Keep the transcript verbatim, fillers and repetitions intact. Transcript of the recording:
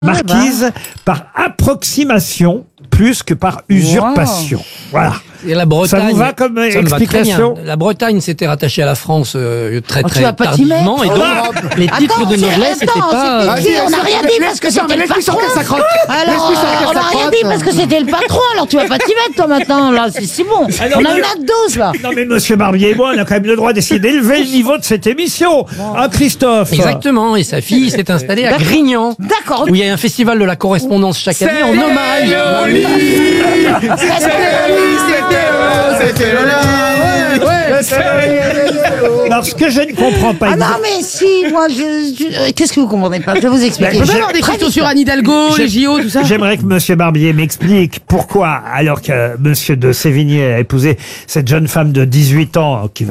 Marquise par approximation plus que par usurpation. Wow. Voilà. Et la Bretagne, ça vous va comme ça explication? La Bretagne s'était rattachée à la France euh, très oh, très tardivement, et donc les titres attends, de noblesse n'étaient pas. Dit, on n'a rien dit parce que c'était le patron. Alors, on n'a rien dit parce que c'était le patron. Alors tu vas pas t'y mettre toi maintenant. Là, c'est bon. Alors, on a une autre dose là. Non mais Monsieur Barbier et moi, on a quand même le droit d'essayer d'élever le niveau de cette émission. Ah Christophe. Exactement. Et sa fille s'est installée à Grignan. D'accord. Où il y a un festival de la correspondance chaque année en hommage. C'était le Alors, ce que je ne comprends pas... Ah non, mais si, moi, je... je- euh, Qu'est-ce que vous comprenez pas? Je vais vous expliquer. Ben, On peut avoir des questions sur Anne Hidalgo, les J O, tout ça? J'aimerais que Monsieur Barbier m'explique pourquoi, alors que Monsieur de Sévigné a épousé cette jeune femme de dix-huit ans qui